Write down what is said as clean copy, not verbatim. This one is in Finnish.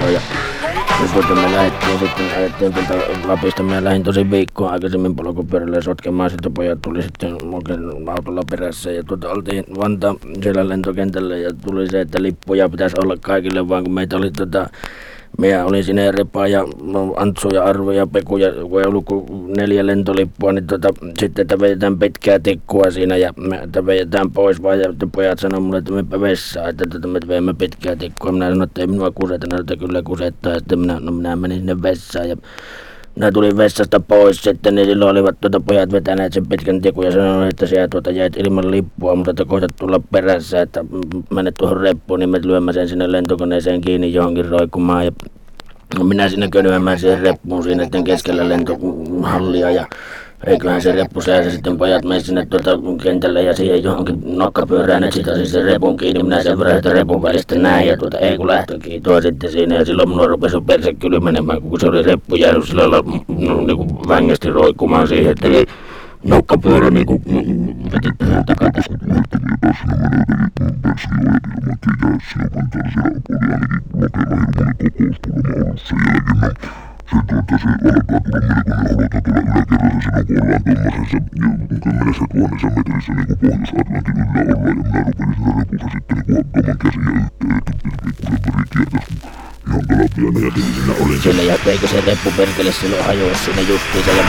lentoon ja me lähdettiin sitten, ajettiin tuolta Lapista, mä lähdin tosi viikkoa aikaisemmin polkupyörällä sotkemaan, sitten pojat tuli sitten autolla perässä ja oltiin Vantaan siellä lentokentällä ja tuli se, että lippuja pitäisi olla kaikille, vaan kun meitä oli minä olin siinä Repa ja Antsu ja Arvo ja Peku ja kun ei ollut kuin 4 lentolippua, niin sitten että vedetään pitkää tikkua siinä ja että vedetään pois vaan ja pojat sanoi mulle, että mepä vessaan, että me veemme pitkää tikkua. Minä sanoin, että ei minua kuseta, että kyllä kusettaa ja sitten minä menin sinne vessaan ja minä tulin vessasta pois sitten, niin silloin olivat pojat vetäneet sen pitkän tikun ja sanoivat, että sinä jäit ilman lippua, mutta että koetat tulla perässä, että menet tuohon reppuun, niin me lyömme sen sinne lentokoneeseen kiinni johonkin roikkumaan ja minä sinne könymään siihen reppuun siinä keskellä lentohallia ja eiköhän se reppu säässä sitten pojat meni sinne kentälle ja siihen johonkin nokkapyörään, että sitä siis se repun kiinni, minä sen verran että repun välistä näin ja ei kun lähtökiitoa sitten siinä ja silloin minua rupesi perse kylmenemään, kun se oli reppu jäänyt sillä lailla niin kuin vängästi roikkumaan siihen, että oli nokkapyörä niin kuin vetetään takatasku. Se alkaa tulla melkoinen olo, tulla yläkerrassa, silloin kun ollaan tuommoisessa 10 000 metrissä niin kuin Pohjois-Atlantin yllä ollaan ja minä rupesin siinä repussa sitten niin ottamaan käsiä yhteen, että pikkusen pari kiertäisi ihan kalapiana ja siinä olin. Siellä ja eikö se reppu perkele silloin hajoa siinä justiinsa ja